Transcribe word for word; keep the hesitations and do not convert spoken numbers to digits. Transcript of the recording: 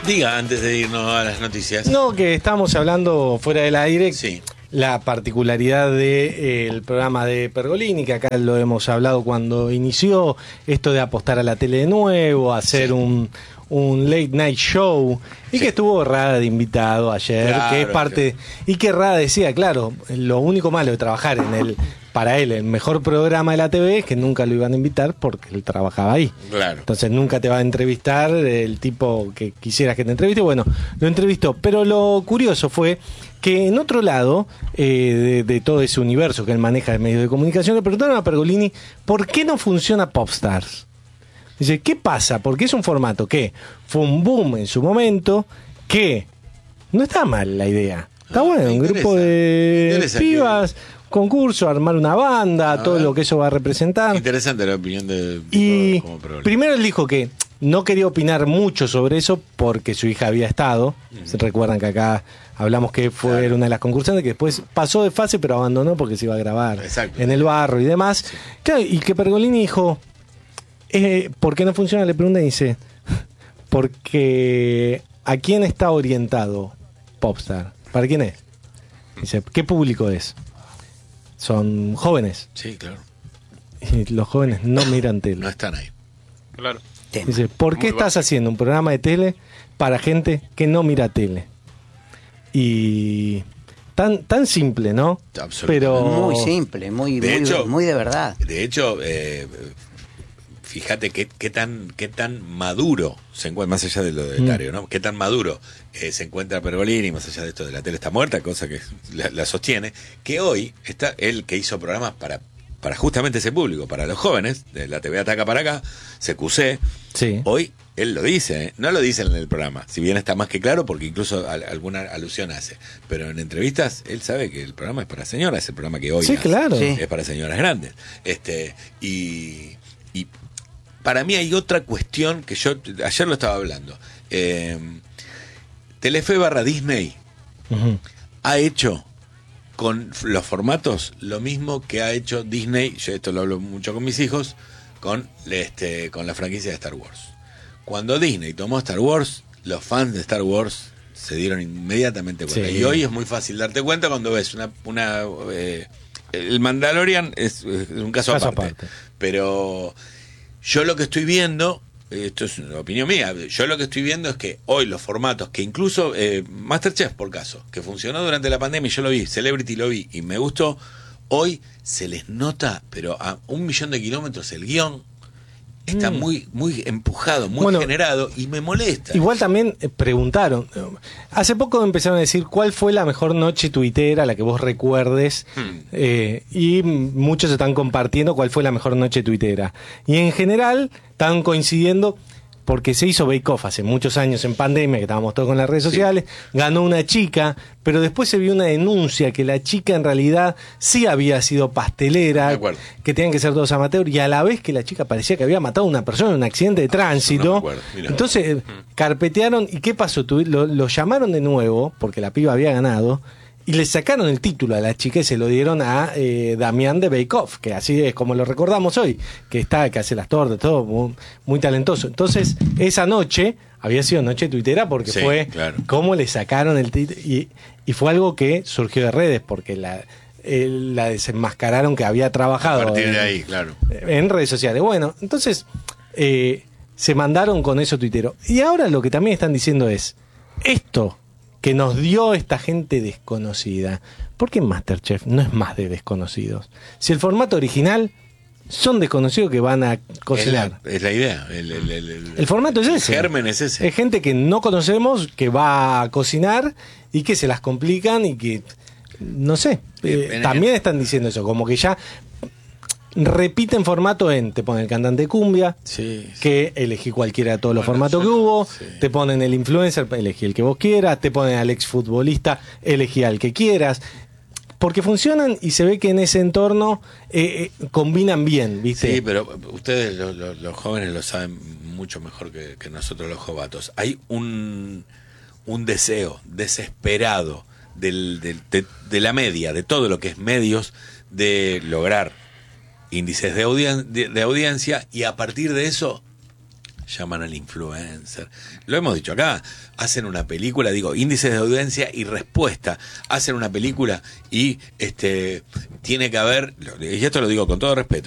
Diga, antes de irnos a las noticias. No, que estamos hablando fuera del aire. Sí. La particularidad del de, eh, programa de Pergolini, que acá lo hemos hablado cuando inició, esto de apostar a la tele de nuevo, hacer sí. un, un late night show, y sí. que estuvo Rada de invitado ayer, claro, que es parte, claro. y que Rada decía, claro, lo único malo de trabajar en el, para él, el mejor programa de la T V es que nunca lo iban a invitar porque él trabajaba ahí. Claro. Entonces nunca te va a entrevistar el tipo que quisieras que te entreviste. Bueno, lo entrevistó, pero lo curioso fue que en otro lado eh, de, de todo ese universo que él maneja de medios de comunicación, le preguntaron a Pergolini ¿por qué no funciona Popstars? Dice, ¿qué pasa? Porque es un formato que fue un boom en su momento, que no está mal la idea. Está ah, bueno, un grupo de pibas, que... concurso, armar una banda, a todo ver. Lo que eso va a representar. Interesante la opinión de... Y como primero él dijo que no quería opinar mucho sobre eso porque su hija había estado. Uh-huh. ¿Se recuerdan que acá hablamos que fue claro. una de las concursantes que después pasó de fase pero abandonó porque se iba a grabar Exacto. en el barro y demás? Sí. Claro, y que Pergolini dijo, eh, ¿por qué no funciona? Le pregunta y dice, porque ¿a quién está orientado Popstar? ¿Para quién es? Dice, ¿qué público es? Son jóvenes. Sí, claro. Y los jóvenes no miran tele. No están ahí. Claro. Dice, ¿por qué Muy estás básico. haciendo un programa de tele para gente que no mira tele? Y tan tan simple, ¿no? Pero muy simple, muy de, muy, hecho, muy de verdad. De hecho, eh, fíjate qué, qué tan qué tan maduro se encuentra, más allá de lo de etario, mm. ¿no? Qué tan maduro eh, se encuentra Pergolini, más allá de esto de la tele está muerta, cosa que la, la sostiene, que hoy está él que hizo programas para para justamente ese público, para los jóvenes, de la T V Ataca para acá, C Q C, sí. hoy él lo dice, ¿eh? No lo dice en el programa, si bien está más que claro porque incluso al, alguna alusión hace, pero en entrevistas él sabe que el programa es para señoras, el programa que hoy sí, hace, claro. sí. es para señoras grandes. Este y, y para mí hay otra cuestión que yo ayer lo estaba hablando. Eh, Telefe barra Disney uh-huh. ha hecho con los formatos lo mismo que ha hecho Disney, yo esto lo hablo mucho con mis hijos, con este con la franquicia de Star Wars. Cuando Disney tomó Star Wars, los fans de Star Wars se dieron inmediatamente cuenta. Sí. Y hoy es muy fácil darte cuenta cuando ves una... una eh, el Mandalorian es, es un caso, caso aparte, aparte. Pero yo lo que estoy viendo, esto es una opinión mía, yo lo que estoy viendo es que hoy los formatos que incluso eh, Masterchef, por caso, que funcionó durante la pandemia y yo lo vi, Celebrity lo vi y me gustó, hoy se les nota, pero a un millón de kilómetros el guión está mm. muy muy empujado, muy bueno, generado y me molesta. Igual también eh, preguntaron, hace poco empezaron a decir cuál fue la mejor noche tuitera, la que vos recuerdes, hmm. eh, y muchos están compartiendo cuál fue la mejor noche tuitera. Y en general están coincidiendo porque se hizo Bake Off hace muchos años en pandemia, que estábamos todos con las redes sociales, sí. ganó una chica, pero después se vio una denuncia que la chica en realidad sí había sido pastelera, que tenían que ser todos amateurs, y a la vez que la chica parecía que había matado a una persona en un accidente de tránsito. No Entonces, uh-huh. carpetearon, ¿y qué pasó? Lo, lo llamaron de nuevo, porque la piba había ganado, y le sacaron el título a la chica y se lo dieron a eh, Damián de Bake Off, que así es como lo recordamos hoy, que está, que hace las tortas, todo muy, muy talentoso. Entonces, esa noche había sido noche tuitera porque sí, fue claro. como le sacaron el título, y, y fue algo que surgió de redes, porque la, eh, la desenmascararon que había trabajado a partir en, de ahí, claro. en redes sociales. Bueno, entonces eh, se mandaron con eso tuitero. Y ahora lo que también están diciendo es, esto que nos dio esta gente desconocida. ¿Por qué Masterchef no es más de desconocidos? Si el formato original son desconocidos que van a cocinar. Es la, es la idea. El, el, el, el, el formato es ese. El germen es ese. Es gente que no conocemos, que va a cocinar y que se las complican y que, no sé, eh, también están diciendo eso, como que ya repiten formato en, te ponen el cantante de cumbia, sí, sí. que elegí cualquiera de todos bueno, los formatos yo, que hubo, sí. te ponen el influencer, elegí el que vos quieras, te ponen al exfutbolista, elegí al que quieras, porque funcionan y se ve que en ese entorno eh, eh, combinan bien, ¿viste? Sí, pero ustedes los, los, los jóvenes lo saben mucho mejor que, que nosotros los jovatos. Hay un, un deseo desesperado del, del, de, de la media, de todo lo que es medios, de lograr índices de, audien- de, de audiencia y a partir de eso llaman al influencer. Lo hemos dicho acá, hacen una película, digo, índices de audiencia y respuesta. Hacen una película y este tiene que haber, y esto lo digo con todo respeto,